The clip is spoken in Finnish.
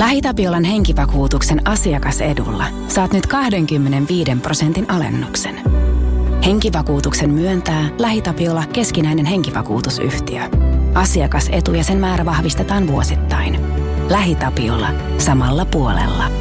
LähiTapiolan henkivakuutuksen asiakasedulla saat nyt 25% alennuksen. Henkivakuutuksen myöntää LähiTapiola keskinäinen henkivakuutusyhtiö. Asiakasetu ja sen määrä vahvistetaan vuosittain. LähiTapiola samalla puolella.